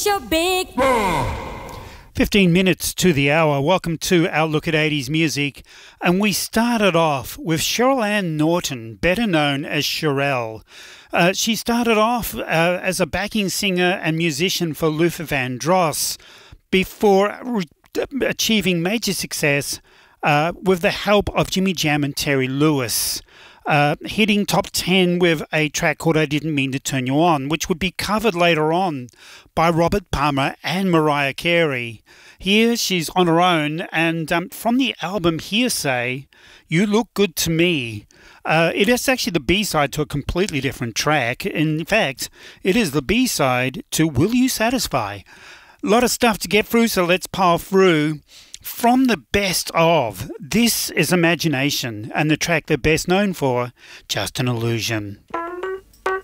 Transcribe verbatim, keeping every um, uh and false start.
Your big fifteen minutes to the hour. Welcome to our look at eighties music. And we started off with Cheryl Ann Norton, better known as Cherelle. Uh, she started off uh, as a backing singer and musician for Luther Vandross before re- achieving major success uh, with the help of Jimmy Jam and Terry Lewis. Uh, hitting top ten with a track called I Didn't Mean to Turn You On, which would be covered later on by Robert Palmer and Mariah Carey. Here she's on her own, and um, from the album Hearsay, You Look Good to Me. Uh, it is actually the B-side to a completely different track. In fact, it is the B-side to Will You Satisfy? A lot of stuff to get through, so let's power through. From the best of, this is Imagination, and the track they're best known for, Just an Illusion.